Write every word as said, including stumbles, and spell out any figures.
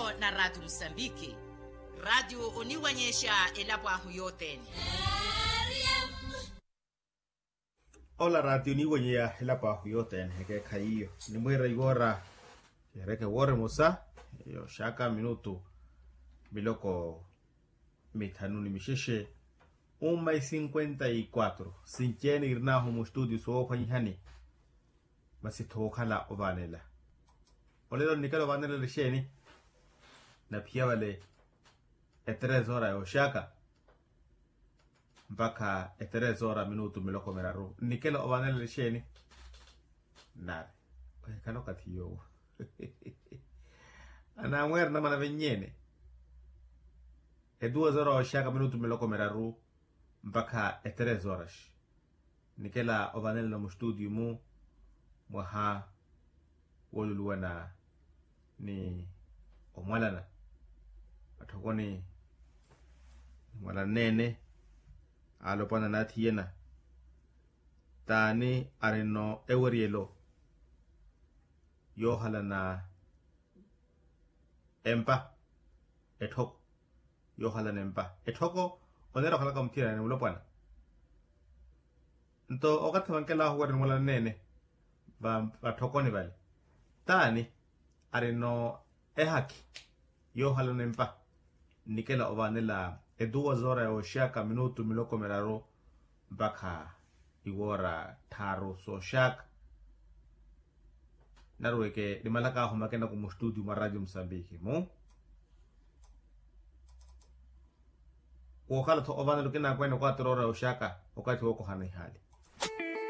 pamoja na Radio Msambiki. Radio uniwanyesha elapo ahu yote. Ola radio uniwanyea elapo ahu yote heke kaiyo. Ni mwera igora yereke wore musa yo shaka minutu miloko mitanuni misheshe uma y cincuenta y cuatro sincheni irnaho mu studio so fanyihani masito kala ovanela olelo nikalo ovanela lisheni na pia wale etres hora yo shaka mpaka etres hora minutu miloko meraru nikelo ovanela lisheni nare kano katiyo ana mwer na mana venyene e due zero shaka minutu miloko meraru mpaka e tres horas nikela ovanel na mu studio mu mwaha woluluwana ni omwalana atokoni mwala nene alopana na tiena tani areno ewerielo yo halana empa etok yo halana empa etoko onero kala kamtira ne ulopana nto okata mankela huwa ni mwala nene ba batokoni vale tani areno ehaki yo halana empa nikela ovanela edua zora yo shaka minutu miloko meraro mpaka iwora taro so shaka narweke di malaka ho makenda ku studio ma Radio Msambiki mo ko kala to ovana lukena kwenda kwa torora ushaka wakati wako hana hali